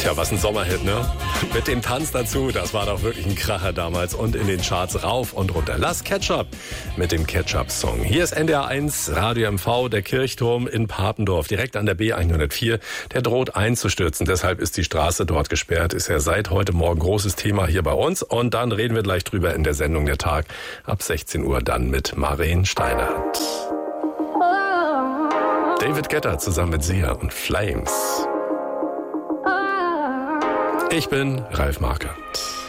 Tja, was ein Sommerhit, ne? Mit dem Tanz dazu, das war doch wirklich ein Kracher damals und in den Charts rauf und runter. Lass Ketchup mit dem Ketchup-Song. Hier ist NDR 1, Radio MV, der Kirchturm in Papendorf, direkt an der B104. Der droht einzustürzen, deshalb ist die Straße dort gesperrt. Ist ja seit heute Morgen großes Thema hier bei uns und dann reden wir gleich drüber in der Sendung Der Tag ab 16 Uhr dann mit Maren Steinert. David Guetta zusammen mit Sia und Flames. Ich bin Ralf Marquardt.